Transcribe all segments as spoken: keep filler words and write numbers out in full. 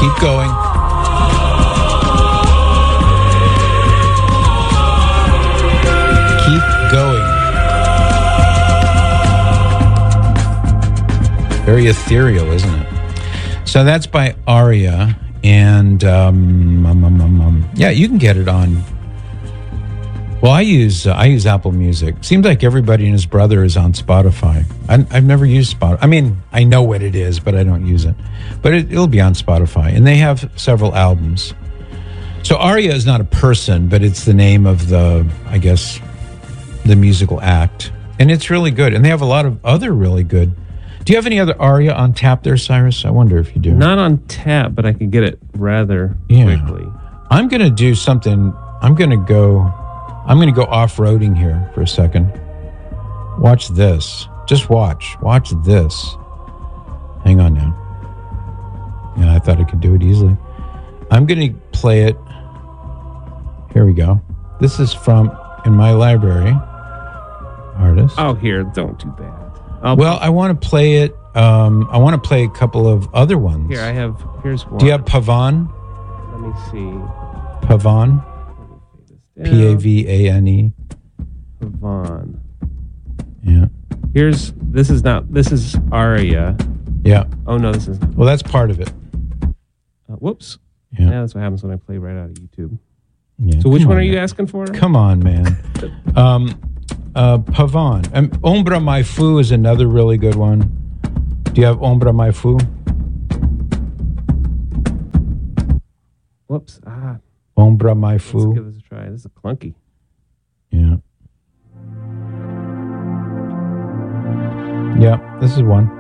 Keep going. Keep going. Very ethereal, isn't it? So that's by Aria, and um, um, um, um, um, yeah, you can get it on. Well, I use uh, I use Apple Music. Seems like everybody and his brother is on Spotify. I, I've never used Spotify. I mean, I know what it is, but I don't use it. But it, it'll be on Spotify, and they have several albums. So Aria is not a person, but it's the name of the, I guess, the musical act, and it's really good. And they have a lot of other really good. Do you have any other Aria on tap there, Cyrus? I wonder if you do. Not on tap, but I can get it rather yeah. quickly. I'm going to do something. I'm going to go. I'm going to go off-roading here for a second. Watch this. Just watch. Watch this. Hang on now. Yeah, I thought I could do it easily. I'm going to play it. Here we go. This is from in my library. Artist. Oh, here. Don't do that. I'll well, I want to play it. Um, I want to play a couple of other ones. Here, I have. Here's one. Do you have Pavan? Let me see. Pavan? P A V A N E. Pavan. Yeah. Here's. This is not. This is Aria. Yeah. Oh, no, this is. Well, that's part of it. Uh, whoops. Yeah. yeah. That's what happens when I play right out of YouTube. Yeah. So, which Come one on, are you man. asking for? Come on, man. um, uh, Pavan. Um, Ombra Mai Fu is another really good one. Do you have Ombra Mai Fu? Whoops. Ah. Ombra Mai Fu. Let's give this a try. This is a clunky. Yeah. Yeah, this is one.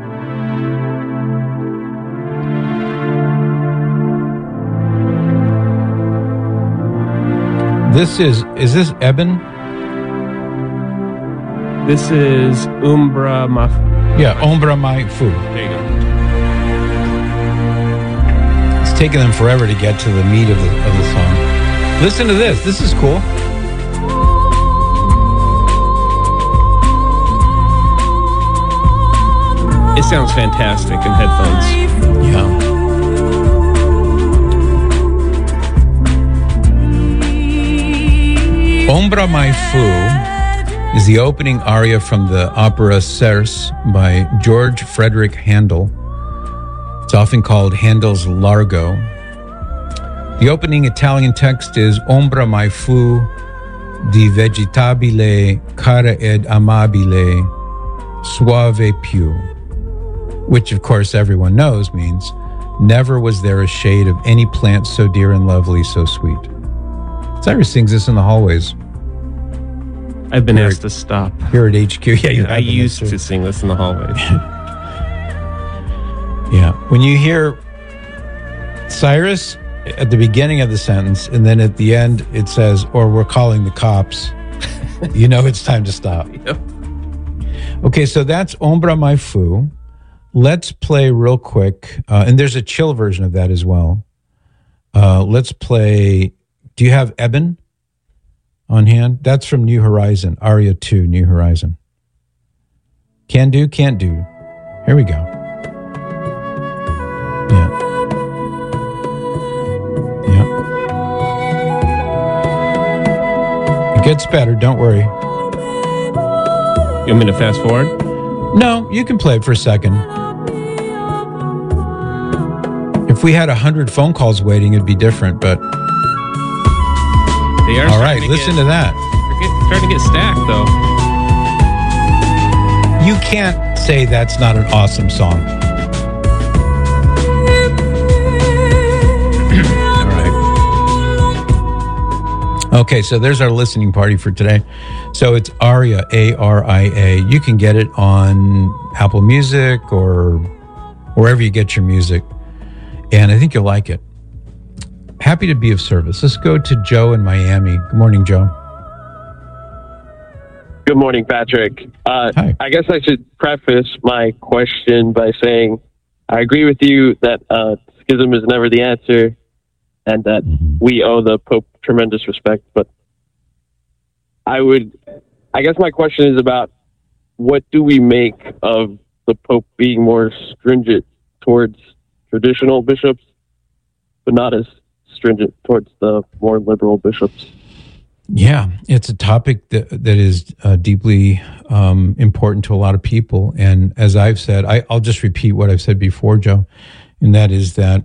This is, is this Eben? This is Umbra Maf. Yeah, Ombra Mai Fu. There you go. It's taken them forever to get to the meat of the, of the song. Listen to this. This is cool. It sounds fantastic in headphones. Yeah. Ombra Mai Fu is the opening aria from the opera Serse by George Frederick Handel. It's often called Handel's Largo. The opening Italian text is Ombra Mai Fu di vegetabile cara ed amabile suave più, which of course everyone knows means never was there a shade of any plant so dear and lovely, so sweet. Cyrus sings this in the hallways. I've been here asked at, to stop. Here at H Q. Yeah, you I used to sing this in the hallways. Yeah. When you hear Cyrus at the beginning of the sentence and then at the end it says, or we're calling the cops, you know it's time to stop. Yep. Okay, so that's Ombra Mai Fu. Let's play real quick. Uh, and there's a chill version of that as well. Uh, let's play. Do you have Eben on hand? That's from New Horizon, Aria two, New Horizon. Can do, can't do. Here we go. Yeah. Yeah. It gets better, don't worry. You want me to fast forward? No, you can play it for a second. If we had a hundred phone calls waiting, it'd be different, but... They are all right, to listen get, to that. They're get, starting to get stacked, though. You can't say that's not an awesome song. All right. Okay, so there's our listening party for today. So it's Aria, A R I A. You can get it on Apple Music or wherever you get your music. And I think you'll like it. Happy to be of service. Let's go to Joe in Miami. Good morning, Joe. Good morning, Patrick. Uh, Hi. I guess I should preface my question by saying I agree with you that uh, schism is never the answer and that mm-hmm. we owe the Pope tremendous respect. But I would, I guess my question is about what do we make of the Pope being more stringent towards traditional bishops but not as stringent towards the more liberal bishops. Yeah, it's a topic that that is uh, deeply um, important to a lot of people. And as I've said, I, I'll just repeat what I've said before, Joe, and that is that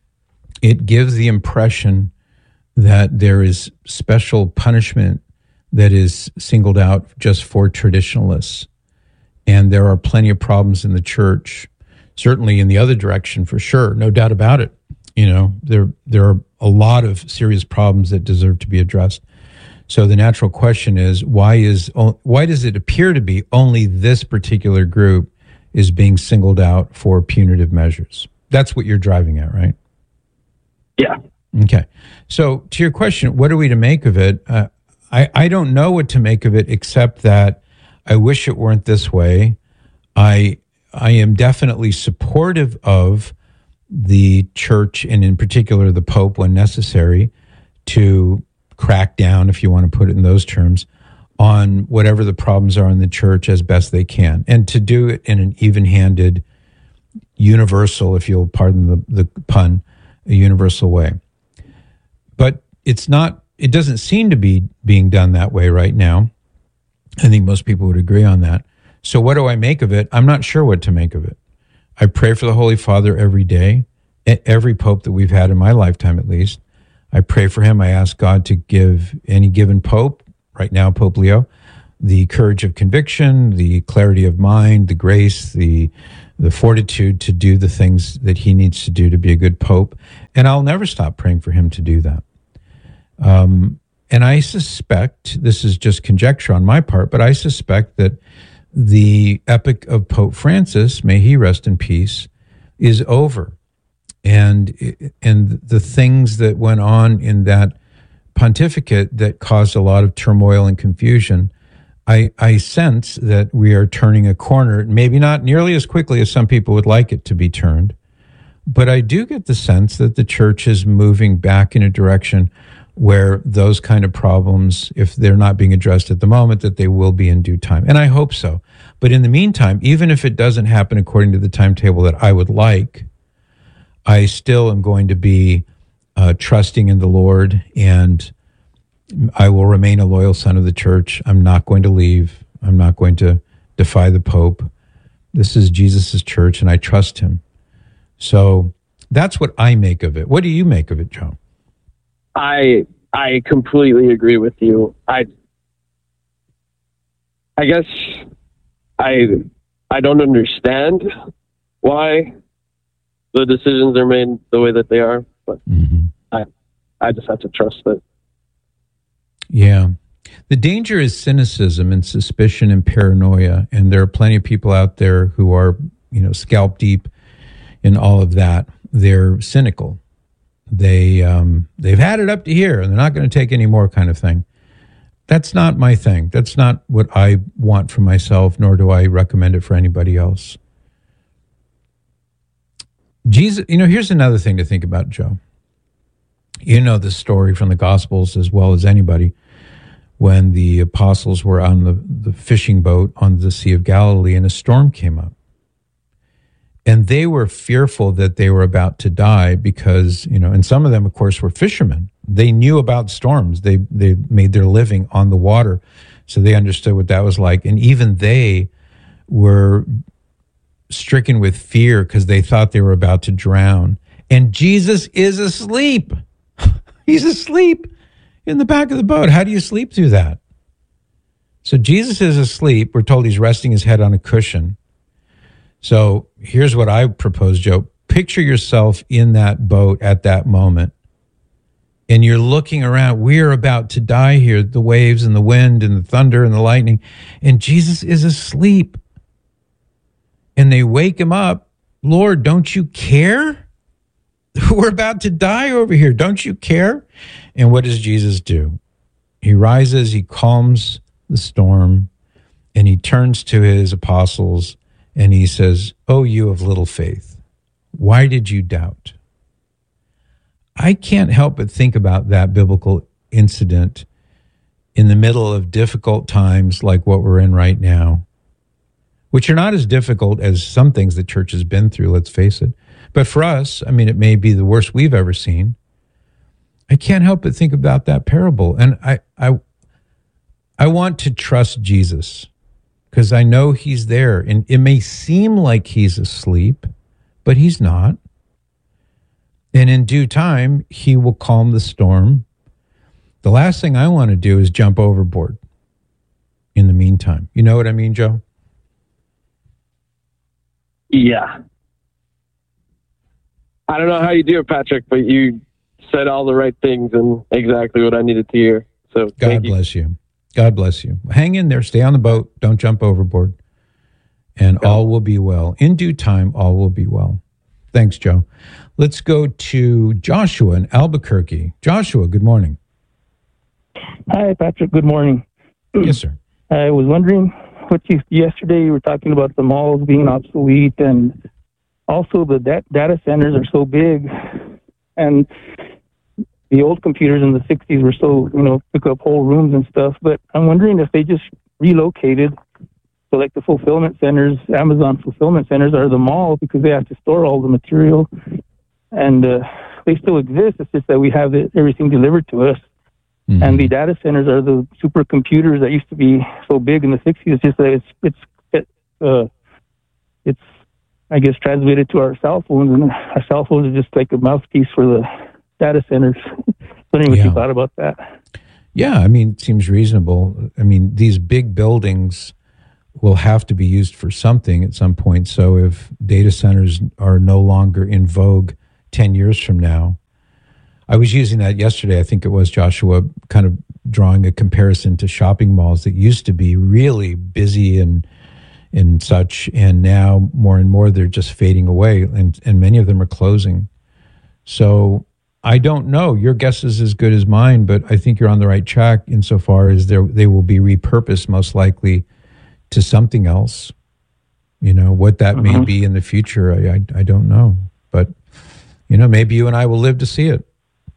it gives the impression that there is special punishment that is singled out just for traditionalists. And there are plenty of problems in the church, certainly in the other direction for sure, no doubt about it. You know, there there are a lot of serious problems that deserve to be addressed. So the natural question is, why is why does it appear to be only this particular group is being singled out for punitive measures? That's what you're driving at, right? Yeah. Okay. So to your question, what are we to make of it? Uh, I, I don't know what to make of it, except that I wish it weren't this way. I I am definitely supportive of the church, and in particular the Pope, when necessary, to crack down, if you want to put it in those terms, on whatever the problems are in the church as best they can, and to do it in an even-handed, universal, if you'll pardon the, the pun, a universal way. But it's not, it doesn't seem to be being done that way right now. I think most people would agree on that. So what do I make of it? I'm not sure what to make of it. I pray for the Holy Father every day, every pope that we've had in my lifetime at least. I pray for him. I ask God to give any given pope, right now Pope Leo, the courage of conviction, the clarity of mind, the grace, the the fortitude to do the things that he needs to do to be a good pope. And I'll never stop praying for him to do that. Um, and I suspect, this is just conjecture on my part, but I suspect that the epoch of Pope Francis, may he rest in peace, is over. And and the things that went on in that pontificate that caused a lot of turmoil and confusion, I, I sense that we are turning a corner, maybe not nearly as quickly as some people would like it to be turned, but I do get the sense that the church is moving back in a direction where those kind of problems, if they're not being addressed at the moment, that they will be in due time. And I hope so. But in the meantime, even if it doesn't happen according to the timetable that I would like, I still am going to be uh, trusting in the Lord, and I will remain a loyal son of the church. I'm not going to leave. I'm not going to defy the Pope. This is Jesus' church, and I trust him. So that's what I make of it. What do you make of it, Joe? I I completely agree with you. I I guess I I don't understand why the decisions are made the way that they are, but mm-hmm. I I just have to trust it. Yeah. The danger is cynicism and suspicion and paranoia, and there are plenty of people out there who are, you know, scalp deep in all of that. They're cynical. They um, they've had it up to here, and they're not going to take any more, kind of thing. That's not my thing. That's not what I want for myself, nor do I recommend it for anybody else. Jesus, you know, here's another thing to think about, Joe. You know the story from the Gospels as well as anybody, when the apostles were on the, the fishing boat on the Sea of Galilee and a storm came up. And they were fearful that they were about to die because, you know, and some of them, of course, were fishermen. They knew about storms. They they made their living on the water, so they understood what that was like. And even they were stricken with fear because they thought they were about to drown. And Jesus is asleep. He's asleep in the back of the boat. How do you sleep through that? So Jesus is asleep. We're told he's resting his head on a cushion. So here's what I propose, Joe. Picture yourself in that boat at that moment, and you're looking around. We're about to die here, the waves and the wind and the thunder and the lightning, and Jesus is asleep. And they wake him up. Lord, don't you care? We're about to die over here. Don't you care? And what does Jesus do? He rises, he calms the storm, and he turns to his apostles and he says, "Oh, you of little faith, why did you doubt?" I can't help but think about that biblical incident in the middle of difficult times like what we're in right now, which are not as difficult as some things the church has been through, let's face it. But for us, I mean, it may be the worst we've ever seen. I can't help but think about that parable. And I, I, I want to trust Jesus because I know he's there. And it may seem like he's asleep, but he's not. And in due time, he will calm the storm. The last thing I want to do is jump overboard in the meantime. You know what I mean, Joe? Yeah. I don't know how you do it, Patrick, but you said all the right things and exactly what I needed to hear. So God bless you. God bless you. Hang in there. Stay on the boat. Don't jump overboard. And yeah. all will be well. In due time, all will be well. Thanks, Joe. Let's go to Joshua in Albuquerque. Joshua, good morning. Hi, Patrick. Good morning. Yes, sir. I was wondering what you, yesterday you were talking about the malls being obsolete, and also the dat- data centers are so big, and the old computers in the sixties were so, you know, took up whole rooms and stuff. But I'm wondering if they just relocated, so like the fulfillment centers, Amazon fulfillment centers are the mall because they have to store all the material, and uh, they still exist. It's just that we have it, everything delivered to us. Mm-hmm. And the data centers are the supercomputers that used to be so big in the sixties. It's just that it's it's it, uh, it's I guess transmitted to our cell phones, and our cell phones are just like a mouthpiece for the data centers. Wondering what yeah. you thought about that. Yeah, I mean, it seems reasonable. I mean, these big buildings will have to be used for something at some point. So if data centers are no longer in vogue ten years from now, I was using that yesterday, I think it was, Joshua, kind of drawing a comparison to shopping malls that used to be really busy and and such, and now more and more they're just fading away, and, and many of them are closing. So I don't know. Your guess is as good as mine, but I think you're on the right track insofar as they will be repurposed most likely to something else. You know, what that mm-hmm. may be in the future, I, I, I don't know. But, you know, maybe you and I will live to see it.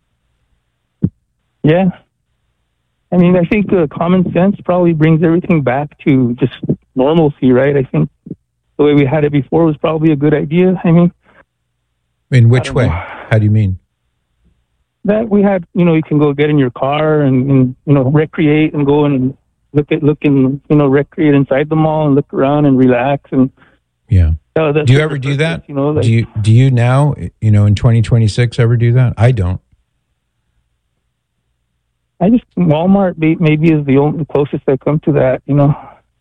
Yeah. I mean, I think uh, common sense probably brings everything back to just normalcy, right? I think the way we had it before was probably a good idea. I mean, in which way? Know. How do you mean? That we had, you know, you can go get in your car and, and you know, recreate and go and look at, look and, you know, recreate inside the mall and look around and relax. And yeah. Uh, do you ever do that? You know, like, do you, do you now, you know, in twenty twenty-six ever do that? I don't. I just, Walmart maybe is the only the closest I come to that, you know.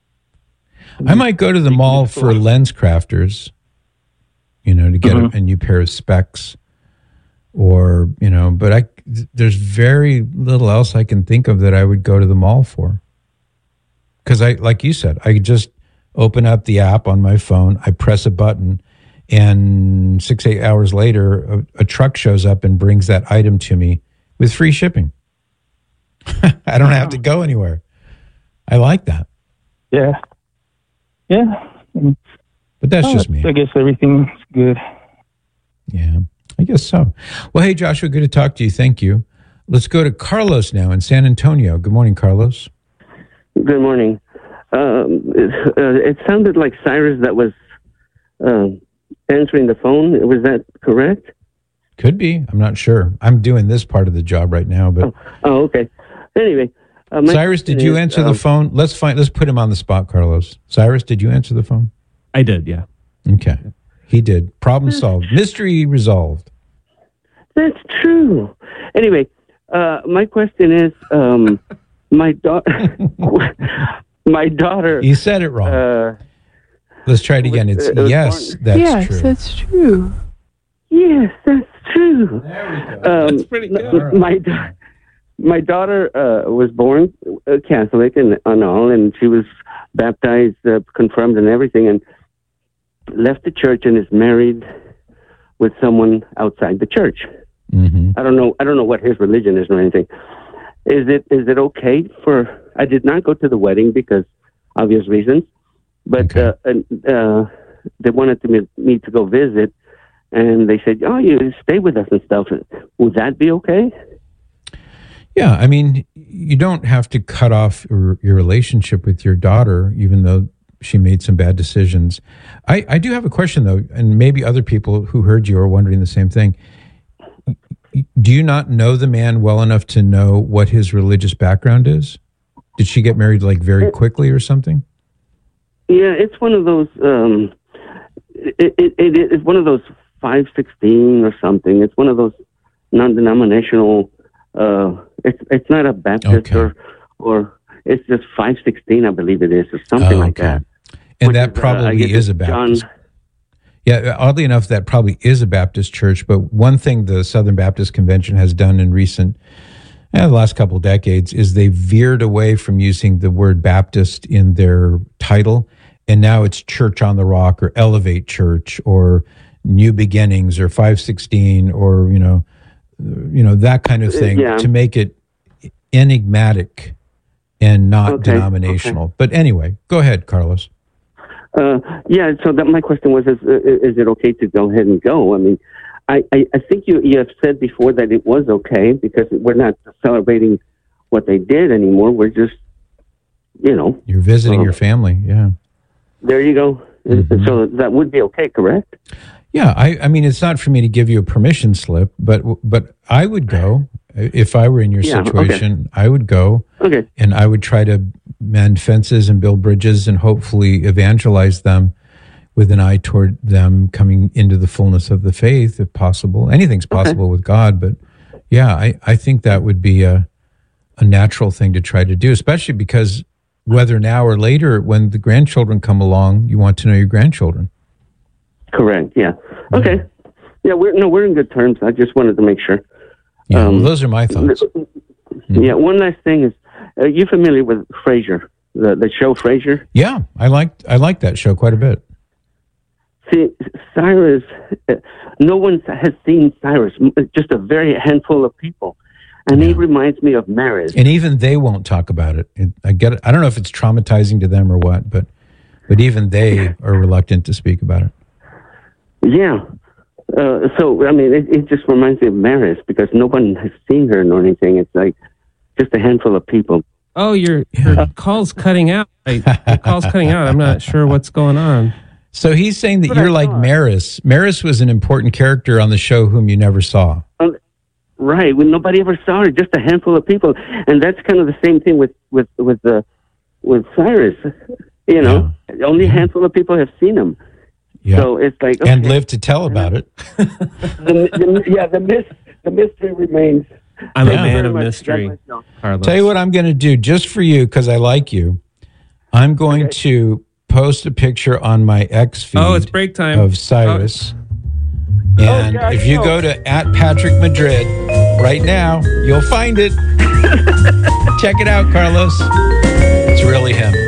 I might go to the mall for lens crafters, you know, to get mm-hmm. a, a new pair of specs, or, you know, but I, there's very little else I can think of that I would go to the mall for. Because I, like you said, I could just open up the app on my phone, I press a button, and six, eight hours later, a, a truck shows up and brings that item to me with free shipping. I don't have to go anywhere. I like that. Yeah. Yeah. But that's oh, just me. I guess everything's good. Yeah, I guess so. Well, hey, Joshua, good to talk to you. Thank you. Let's go to Carlos now in San Antonio. Good morning, Carlos. Good morning. Um, it, uh, it sounded like Cyrus that was uh, answering the phone. Was that correct? Could be. I'm not sure. I'm doing this part of the job right now. But Oh, oh okay. Anyway. Uh, Cyrus, did you is, answer um, the phone? Let's find. Let's put him on the spot, Carlos. Cyrus, did you answer the phone? I did, yeah. Okay. He did. Problem solved. Mystery resolved. That's true. Anyway, uh, my question is, um, my daughter, my daughter. You said it wrong. Uh, Let's try it again. It's uh, yes, that's yes, true. Yes, that's true. Yes, that's true. There we go. Um, that's pretty good. Right. My daughter. My daughter uh, was born uh, Catholic and, and all, and she was baptized, uh, confirmed, and everything, and left the church and is married with someone outside the church. Mm-hmm. I don't know. I don't know what his religion is or anything. Is it is it okay for? I did not go to the wedding because obvious reasons, but okay. uh, uh, they wanted to me, me to go visit, and they said, "Oh, you stay with us and stuff." Would that be okay? Yeah, I mean, you don't have to cut off your, your relationship with your daughter, even though she made some bad decisions. I, I do have a question, though, and maybe other people who heard you are wondering the same thing. do you not know the man well enough to know what his religious background is? Did she get married like very quickly or something? Yeah, it's one of those. Um, it, it, it it's one of those five sixteen or something. It's one of those non-denominational. Uh, it's it's not a Baptist Okay. or or it's just five sixteen, I believe it is, or something Oh, like okay. that. And Which that is, uh, I probably guess is a it's John- Baptist. Yeah, oddly enough, that probably is a Baptist church. But one thing the Southern Baptist Convention has done in recent, eh, the last couple of decades, is they veered away from using the word Baptist in their title, and now it's Church on the Rock or Elevate Church or New Beginnings or five sixteen or you know, you know that kind of thing Yeah. to make it enigmatic and not Okay, denominational. But anyway, go ahead, Carlos. Uh, yeah, so that my question was: is, is it okay to go ahead and go? I mean, I, I, I think you you have said before that it was okay because we're not celebrating what they did anymore. We're just, you know, You're visiting Oh. your family, yeah. there you go. Mhm. So that would be okay, correct? Yeah, I, I mean, it's not for me to give you a permission slip, but but I would go if I were in your Yeah, okay. situation. I would go, Okay. and I would try to mend fences and build bridges, and hopefully evangelize them with an eye toward them coming into the fullness of the faith, if possible. Anything's possible with God, but yeah, I, I think that would be a a natural thing to try to do, especially because whether now or later, when the grandchildren come along, you want to know your grandchildren. Correct. Yeah. Okay. Yeah. We're no, we're in good terms. I just wanted to make sure. Yeah, well, Um, those are my thoughts. Yeah. One last thing is, are you familiar with Frasier, the the show Frasier? Yeah, I liked I liked that show quite a bit. See, Cyrus, uh, no one has seen Cyrus. m- Just a very handful of people, and he Yeah. reminds me of Maris. And even they won't talk about it. it. I get it. I don't know if it's traumatizing to them or what, but but even they are reluctant to speak about it. Yeah. Uh, so I mean, it, it just reminds me of Maris because no one has seen her nor anything. It's like just a handful of people. Oh, your Yeah. your call's cutting out. I, your call's cutting out. I'm not sure what's going on. So he's saying that But you're I like thought- Maris. Maris was an important character on the show whom you never saw. Right. When nobody ever saw her, just a handful of people, and that's kind of the same thing with with with the with Cyrus. You know, only a handful of people have seen him. Yeah. So it's like okay. And live to tell about it. the, the, yeah, the mys- the mystery remains. I'm Yeah. a man Very of much. mystery, God bless y'all. Carlos. Tell you what I'm going to do just for you because I like you. I'm going Okay. to post a picture on my X feed Oh, it's break time. of Cyrus. And Oh, yeah, I if you know. go to at Patrick Madrid right now, you'll find it. Check it out, Carlos. It's really him.